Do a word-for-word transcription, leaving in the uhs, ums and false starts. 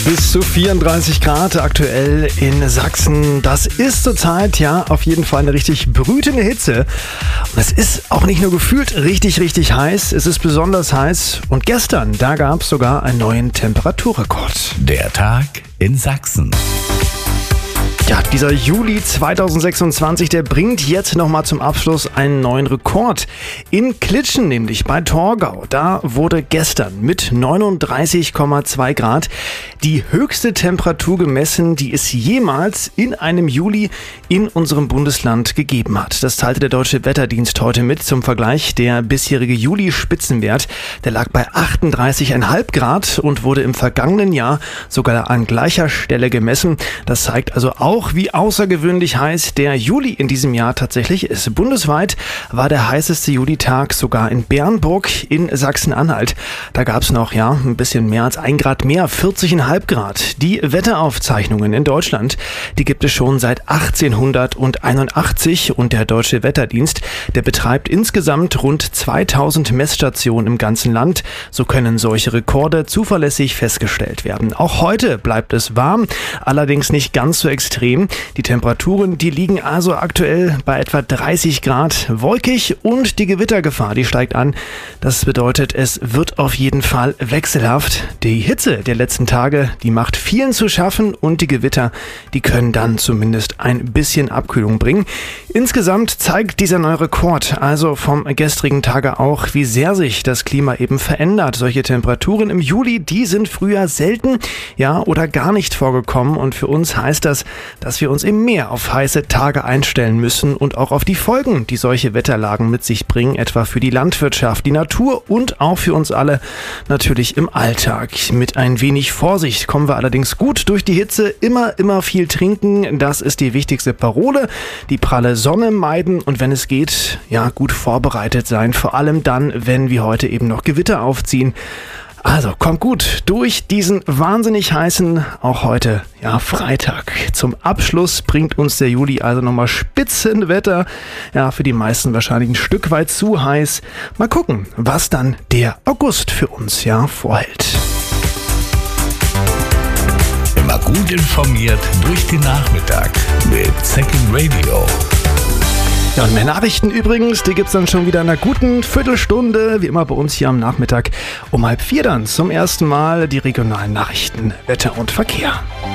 Bis zu vierunddreißig Grad aktuell in Sachsen. Das ist zurzeit ja auf jeden Fall eine richtig brütende Hitze. Und es ist auch nicht nur gefühlt richtig, richtig heiß, es ist besonders heiß. Und gestern, da gab es sogar einen neuen Temperaturrekord. Der Tag in Sachsen. Ja, dieser Juli zweitausendsechsundzwanzig, der bringt jetzt nochmal zum Abschluss einen neuen Rekord. In Klitschen nämlich bei Torgau, da wurde gestern mit neununddreißig Komma zwei Grad die höchste Temperatur gemessen, die es jemals in einem Juli in unserem Bundesland gegeben hat. Das teilte der Deutsche Wetterdienst heute mit. Zum Vergleich, der bisherige Juli-Spitzenwert, der lag bei achtunddreißig Komma fünf Grad und wurde im vergangenen Jahr sogar an gleicher Stelle gemessen. Das zeigt also auch, Auch wie außergewöhnlich heiß der Juli in diesem Jahr tatsächlich ist. Bundesweit war der heißeste Julitag sogar in Bernburg in Sachsen-Anhalt. Da gab es noch ja ein bisschen mehr als ein Grad mehr, vierzig Komma fünf Grad. Die Wetteraufzeichnungen in Deutschland, die gibt es schon seit achtzehnhunderteinundachtzig und der Deutsche Wetterdienst, der betreibt insgesamt rund zweitausend Messstationen im ganzen Land. So können solche Rekorde zuverlässig festgestellt werden. Auch heute bleibt es warm, allerdings nicht ganz so extrem. Die Temperaturen, die liegen also aktuell bei etwa dreißig Grad, wolkig und die Gewittergefahr, die steigt an. Das bedeutet, es wird auf jeden Fall wechselhaft. Die Hitze der letzten Tage, die macht vielen zu schaffen und die Gewitter, die können dann zumindest ein bisschen Abkühlung bringen. Insgesamt zeigt dieser neue Rekord, also vom gestrigen Tage auch, wie sehr sich das Klima eben verändert. Solche Temperaturen im Juli, die sind früher selten, ja, oder gar nicht vorgekommen und für uns heißt das, dass wir uns eben mehr auf heiße Tage einstellen müssen und auch auf die Folgen, die solche Wetterlagen mit sich bringen, etwa für die Landwirtschaft, die Natur und auch für uns alle natürlich im Alltag. Mit ein wenig Vorsicht kommen wir allerdings gut durch die Hitze. Immer, immer viel trinken, das ist die wichtigste Parole. Die pralle Sonne meiden und wenn es geht, ja, gut vorbereitet sein. Vor allem dann, wenn wie heute eben noch Gewitter aufziehen. Also kommt gut durch diesen wahnsinnig heißen, auch heute, ja, Freitag. Zum Abschluss bringt uns der Juli also nochmal Spitzenwetter. Ja, für die meisten wahrscheinlich ein Stück weit zu heiß. Mal gucken, was dann der August für uns ja vorhält. Immer gut informiert durch den Nachmittag mit Second Radio. Ja, und mehr Nachrichten übrigens, die gibt's dann schon wieder in einer guten Viertelstunde, wie immer bei uns hier am Nachmittag um halb vier dann zum ersten Mal die regionalen Nachrichten, Wetter und Verkehr.